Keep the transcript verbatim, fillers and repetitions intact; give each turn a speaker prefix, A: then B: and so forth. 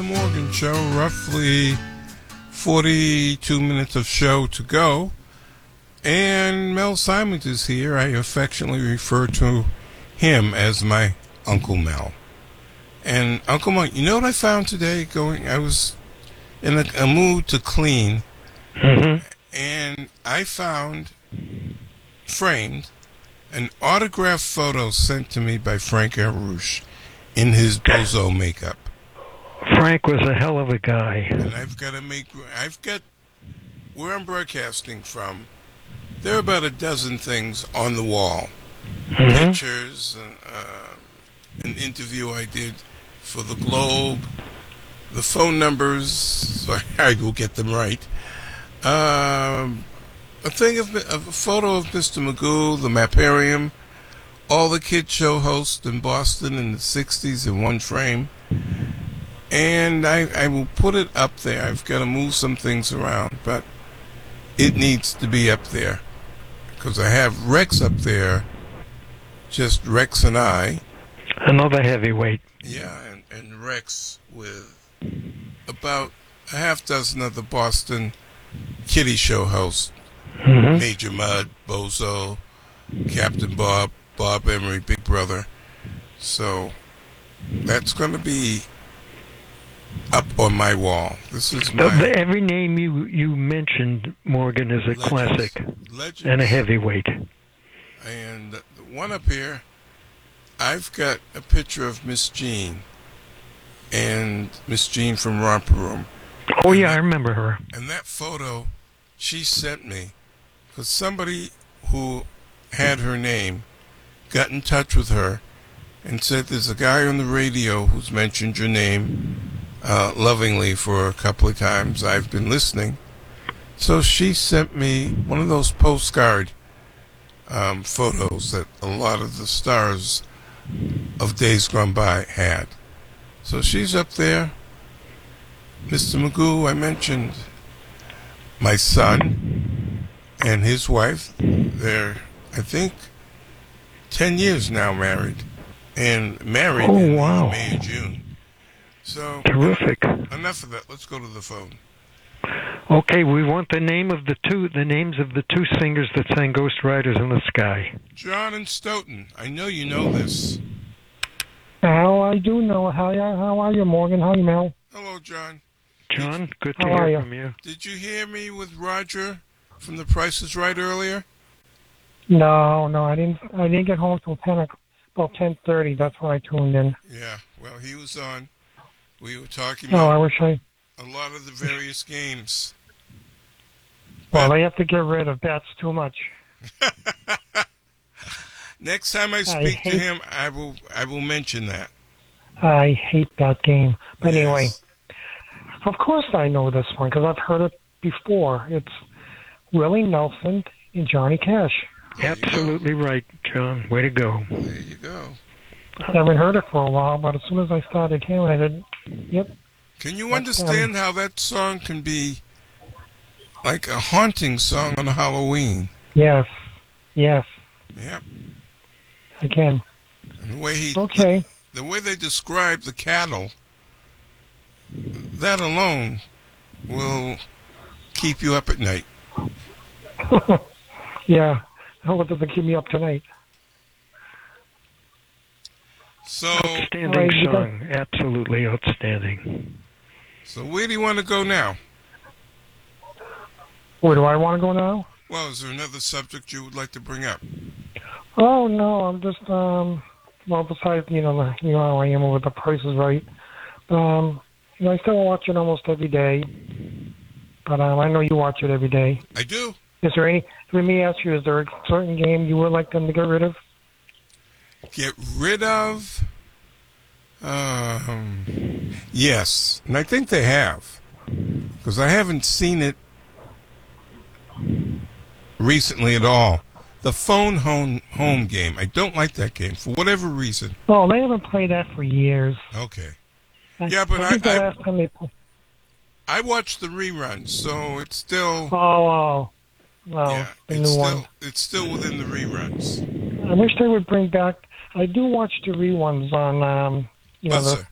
A: Morgan Show, roughly forty-two minutes of show to go. And Mel Simons is here. I affectionately refer to him as my Uncle Mel. And Uncle Mel, you know what I found today? Going, I was in a, a mood to clean,
B: Mm-hmm.
A: and I found framed an autographed photo sent to me by Frank Arouche in his bozo makeup.
B: Frank was a hell of a guy.
A: And I've got to make, I've got, where I'm broadcasting from, there are about a dozen things on the wall.
B: Mm-hmm.
A: Pictures, uh, an interview I did for the Globe, the phone numbers, so I will get them right. Um, a thing of, of a photo of Mister Magoo, the Maparium, all the kid show hosts in Boston in the sixties in one frame. And I, I will put it up there. I've got to move some things around, but it needs to be up there. Because I have Rex up there, just Rex and I.
B: Another heavyweight.
A: Yeah, and, and Rex with about a half dozen of the Boston kiddie show hosts.
B: Mm-hmm.
A: Major Mud, Bozo, Captain Bob, Bob Emery, Big Brother. So that's going to be up on my wall. This is my...
B: The, the, every name you, you mentioned, Morgan, is a
A: Legends.
B: classic.
A: Legends.
B: And a heavyweight.
A: And the one up here, I've got a picture of Miss Jean. And Miss Jean from Romper Room.
B: Oh,
A: and
B: yeah,
A: that,
B: I remember her.
A: And that photo she sent me, because somebody who had her name got in touch with her and said, there's a guy on the radio who's mentioned your name uh, lovingly for a couple of times. I've been listening. So she sent me one of those postcard um, photos that a lot of the stars of Days Gone By had. So she's up there. Mister Magoo, I mentioned my son and his wife. They're, I think, ten years now married. And married
B: oh,
A: in
B: wow.
A: May or June. So,
B: terrific.
A: Enough of that. Let's go to the phone.
B: Okay, we want the name of the two, the names of the two singers that sang Ghost Riders in the Sky.
A: John and Stoughton. I know you know this.
C: How I do know. How, how are you, Morgan? How are you, Mel?
A: Hello, John.
B: John, good to
C: How are
B: hear
C: you?
B: from you.
A: Did you hear me with Roger from The Price is Right earlier?
C: No, no, I didn't. I didn't get home till ten, about ten thirty. That's when I tuned in.
A: Yeah. Well, he was on. We were talking
C: Oh, I
A: about
C: wish I.
A: a lot of the various games.
C: Well,
A: But
C: they have to get rid of bets too much.
A: next time I speak to
C: hate-
A: him, I will. I will mention that.
C: I hate that game. But
A: Yes.
C: anyway, of course I know this one because I've heard it before. It's Willie Nelson and Johnny Cash.
A: There you go.
B: Absolutely right, John. Way to go.
A: There you go.
C: I haven't heard it for a while, but as soon as I started hearing it, I said, yep.
A: Can you
C: That's,
A: understand how that song can be like a haunting song on Halloween?
C: Yes, yes,
A: Yep.
C: I can.
A: And the way he,
C: Okay.
A: the way they describe the cattle, that alone will keep you up at night.
C: Yeah. Oh, what does it keep me up tonight?
A: So,
B: Outstanding
C: All right, you
B: song. Absolutely outstanding.
A: so where do you want to go now?
C: Where do I want to go now?
A: Well, is there another subject you would like to bring up?
C: Oh no, I'm just um. Well, besides you know the, you know how I am with the Price is Right. Um, you know I still watch it almost every day, but um, I know you watch it every day.
A: I do.
C: Is there any? Let me ask you: is there a certain game you would like them to get rid of?
A: Get rid of? Um, yes, and I think they have, because I haven't seen it recently at all. The phone home home game. I don't like that game for whatever reason.
C: Oh, they haven't played that for years.
A: Okay.
C: I,
A: Yeah, but
C: I think
A: I-
C: the
A: I-
C: last time they. Play,
A: I watch the reruns, so it's still
C: oh, oh, well,
A: yeah,
C: the
A: it's
C: new
A: still
C: one.
A: it's still within the reruns.
C: I wish they would bring back. I do watch the reruns on, um, you know, the,
A: Buzzer.